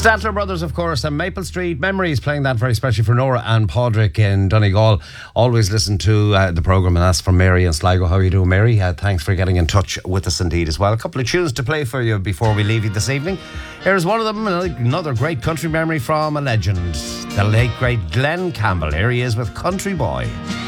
Statler Brothers, of course, and Maple Street Memories, playing that very specially for Nora and Padraig in Donegal. Always listen to the programme, and that's from Mary in Sligo. How are you doing, Mary? Thanks for getting in touch with us indeed as well. A couple of tunes to play for you before we leave you this evening. Here's one of them, another great country memory from a legend, the late great Glenn Campbell. Here he is with Country Boy.